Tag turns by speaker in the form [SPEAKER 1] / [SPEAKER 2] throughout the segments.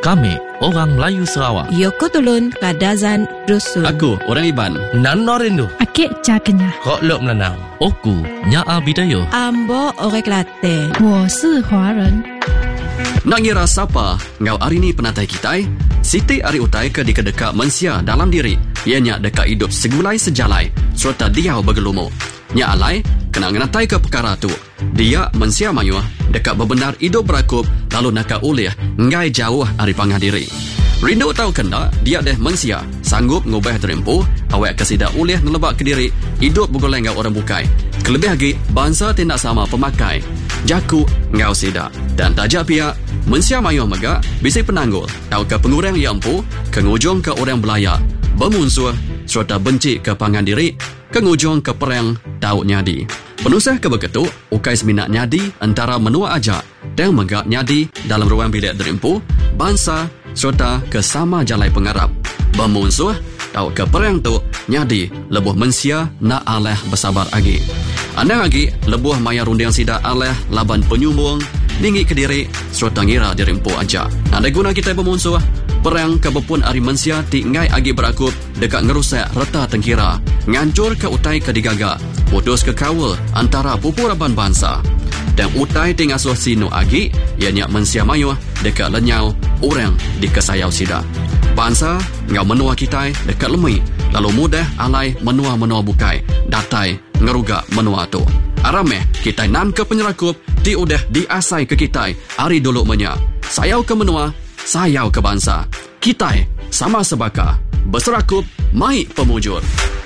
[SPEAKER 1] Kami, orang Melayu Sarawak.
[SPEAKER 2] Yoko Tulun Kadazan Dusun.
[SPEAKER 3] Aku, orang Iban.
[SPEAKER 1] Nano Rindu.
[SPEAKER 4] Akik Cakenya.
[SPEAKER 1] Kok Lok Melanau. Oku, Nyaa Bidayo.
[SPEAKER 2] Ambo Orek Latte.
[SPEAKER 4] 我是华人。
[SPEAKER 3] Nak ngira siapa ngau hari ni penatai kitai? Siti ari utai ke di kedeka mensia dalam diri. Ianya dekat hidup segulai sejalai serta diau bergelumu. Nya alai kena ngenatai ke perkara tu. Dia mensia mayuh dekat bebenar hidup berakup lalu nakak ulih ngai jauh ari pangah diri. Rindu tahu kena dia deh mensia sanggup ngubah terempuh awak kesida ulih nelebak ke diri hidup bergolai ngau orang bukai. Kelebih lagi bangsa tindak sama pemakai. Jaku ngau sida dan tajak pihak mensia mayuh megak bisi penanggul tahu ke pengurang yang empu ke ngujung ke orang belaya bermusuh serta benci ke pangan diri ke ngujung ke perang tahu nyadi. Penusah ke begitu ukai seminat nyadi antara menua ajak dan megak nyadi dalam ruang bilik derempu bangsa serta ke sama jalai pengarap bermusuh tahu ke perang tu nyadi lebuh mensia nak aleh bersabar lagi. Anda lagi lebuh maya runding sida aleh laban penyumbung dinggi ke diri serta ngira dirempu aja. Anda guna kita bermusuh perang ke bepun ari mensia ti ngai agi berakup dekat ngerusak reta tengkira ngancur ke utai ke digaga putus ke kawal antara pupuraban bangsa dan utai ti ngasuh sinu agi ianya mensia mayuh dekat lenyau orang di kesayau sida. Bangsa ngau menua kita dekat lemui lalu mudah alai menua-menua bukai datai ngerugak menua tu. Arameh kita nan ke penyerakup ti udah diasai ke kita hari dulu menya. Sayau ke menua, sayau ke bangsa. Kita sama sebaka berserakup mai pemujur.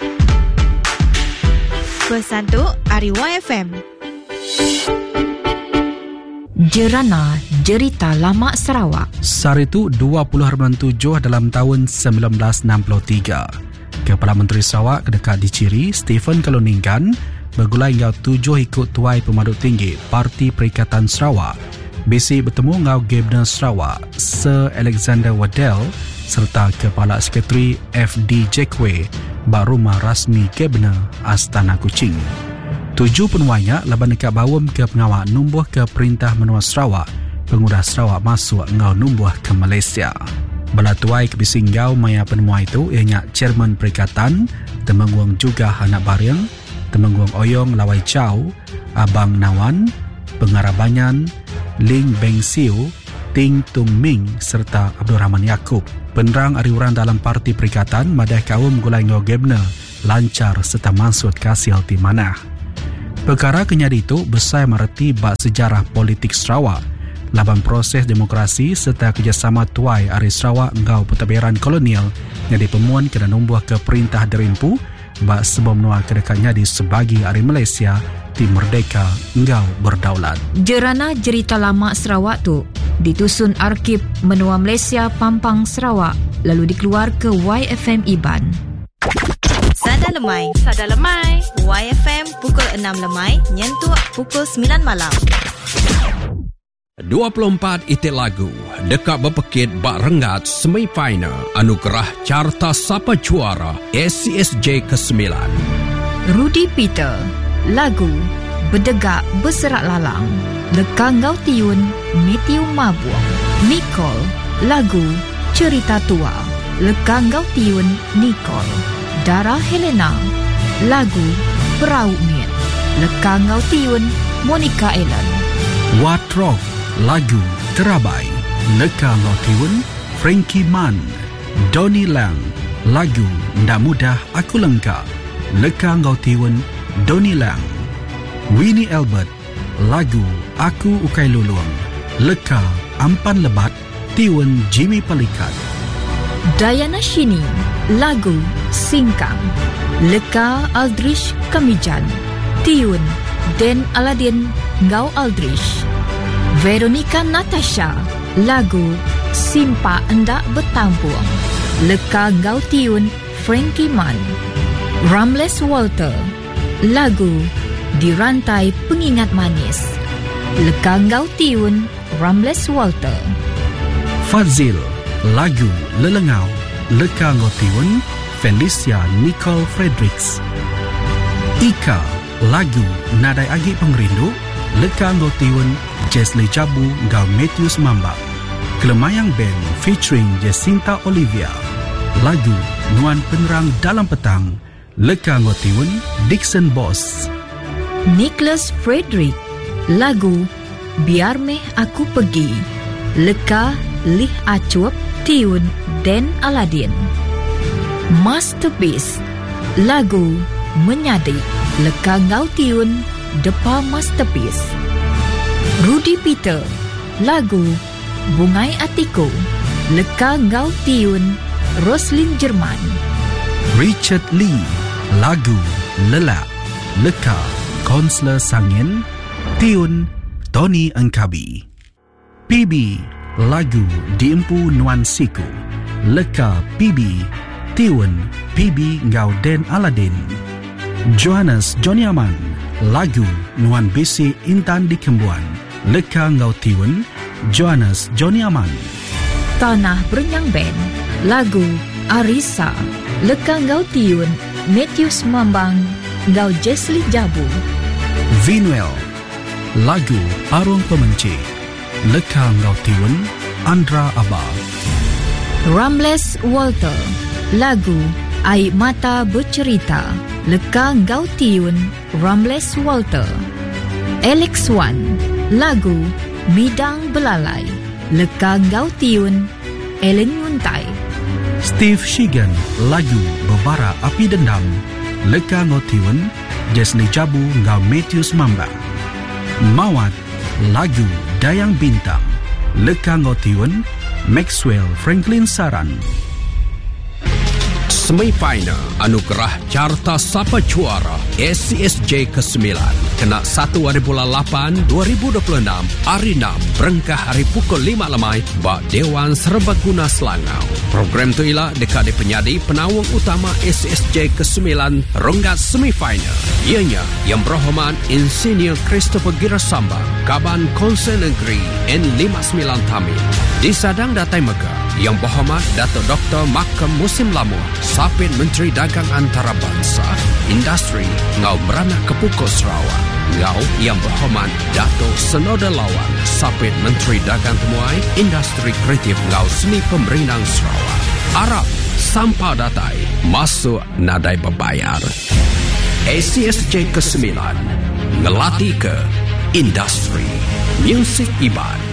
[SPEAKER 5] Pesan tu Ari YFM.
[SPEAKER 6] Jerana Jerita Lama Sarawak.
[SPEAKER 7] SAR itu 20/7 dalam tahun 1963. Kepala Menteri Sarawak kedekat diciri Stephen Kaluningkan bergulai ngau 7 ikut tuai pemaduk tinggi Parti Perikatan Sarawak. Bisi bertemu ngau Gubernur Sarawak Sir Alexander Waddell serta Kepala Sekretari FD Jackway barumah rasmi Gubernur Astana Kuching. 7 penuainya laban dekat bawam ke pengawak numbuh ke Perintah Menua Sarawak pengudah Sarawak masuk ngau numbuh ke Malaysia. Bala tuai ke bisinggau maya penemuan itu ianya Chairman Perikatan Temenggung juga Anak Baryang, Temenggung Oyong Lawai Chow, Abang Nawan, Pengarah Banyan, Ling Beng Siu, Ting Tung Ming serta Abdul Rahman Yaakob. Penerang ariuran dalam Parti Perikatan madai kaum gulai ngau Gubernur lancar serta maksud kasil di mana. Perkara kenyadi itu besar mereti bak sejarah politik Sarawak, laban proses demokrasi serta kerjasama tuai ari Sarawak ngau pentadbiran kolonial yang dipemuan kena numbuh ke Perintah Derempu bak sebab menua kedekatnya di sebagi ari Malaysia di merdeka ngau berdaulat.
[SPEAKER 6] Jerana Jerita Lama Sarawak tu ditusun Arkib Menua Malaysia Pampang Sarawak lalu dikeluar ke YFM Iban.
[SPEAKER 5] Sada Lemai. Sada Lemai. YFM pukul 6 lemai, nyentuh pukul 9 malam.
[SPEAKER 8] 24 itik lagu dekat berpekit bak rengat semifinal anugerah carta sapa juara SCSJ ke-9.
[SPEAKER 6] Rudy Peter, lagu Berdegak Berserak Lalang. Leka Ngau Tiun, Matthew Mabuang. Nicole, lagu Cerita Tua. Leka Ngau Tiun, Nicole. Dara Helena, lagu Perau Miet. Leka Ngau Tiun, Monica Ellen.
[SPEAKER 7] Watrok, lagu Terabai. Leka Ngau Tiun, Frankie Mann. Donnie Lang, lagu Ndak Mudah Aku Lengkap. Leka Ngau Tiun, Donnie Lang. Winnie Albert, lagu Aku Ukai Luluang. Leka Ampan Lebat, Tiun Jimmy Palikat.
[SPEAKER 6] Diana Shini, lagu Singkang. Leka Aldrich Kamijan. Tiun Den Aladin Ngau Aldrich. Veronica Natasha, lagu Simpa Endak Bertampuang. Leka Ngau Tiun Frankie Mann. Ramles Walter, lagu Dirantai Pengingat Manis. Leka Ngau Tiun Ramles Walter.
[SPEAKER 7] Fazil, lagu Lelengau. Leka Ngau Tiun Felicia Nicole Fredericks. Ika, lagu Nadai Agi Pengrindu. Leka Ngau Tiun Jesli Jabu Ngau Matthews Mamba. Kelemayang Band featuring Jacinta Olivia. Lagu Nuan Penerang Dalam Petang, Leka Ngotiun, Dixon Boss.
[SPEAKER 6] Nicholas Frederick. Lagu Biar Meh Aku Pergi, Leka Lih Acup, tiun Dan Aladin. Masterpiece. Lagu Menyadik, Leka Ngau tiun, Depa Masterpiece. Rudy Peter. Lagu Bungai Atiku, Leka Ngau tiun, Roslyn Jerman.
[SPEAKER 7] Richard Lee. Lagu Lelak, Leka Konsler Sangin, tiun Tony Engkabi. PB. Lagu Diempu Nuan Siku, Leka PB, tiun PB Ngau Den Aladin. Johannes Joniaman. Lagu Nuan Besi Intan di Kembuan, Leka Ngau tiun Johannes Joniaman.
[SPEAKER 6] Tanah Berenyang Band. Lagu Arisa, Leka Ngau tiun Matthews Mambang, Ngau Jesli Jabu.
[SPEAKER 7] Vinuel. Lagu Arung Pemenci, Leka Ngau tiun Andra Abba.
[SPEAKER 6] Ramles Walter. Lagu Air Mata Bercerita, Leka Ngau tiun Ramles Walter. Alex Wan. Lagu Midang Belalai, Leka Ngau tiun Ellen Yuntai.
[SPEAKER 7] Steve Shigan. Lagu Bebara Api Dendam, Leka Ngau tiun Jesli Jabu Ngau Matthews Mambang. Mawat. Lagu Dayang Bintang, Leka Ngau tiun Maxwell Franklin Saran.
[SPEAKER 8] Semifinal Anugerah Carta Sapa Juara SCSJ ke-9 kena 1 hari bulan 8 2026 hari 6 berengkah hari pukul 5 lemai bak Dewan Serbaguna Selangau. Program tu ialah dekat di penyadi penawang utama SCSJ ke-9 ronggat semifinal. Ianya yang berhormat Insinyur Christopher Girasambang, Kaban Konsen Negeri N59 Tamil. Disadang Datai Mega yang berhormat Dato' Dr. Makam Musim Lamur, Sapit Menteri Dagang Antarabangsa, Industri Ngau Beranak Kepukul Sarawak. Ngau yang berhormat Dato' Senoda Lawan, Sapit Menteri Dagang Temuai, Industri Kreatif Ngau Seni Pemerintahan Sarawak. Arab Sampah Datai masuk nadai berbayar. ACSJ ke-9 ngelatih ke industri muzik Iban.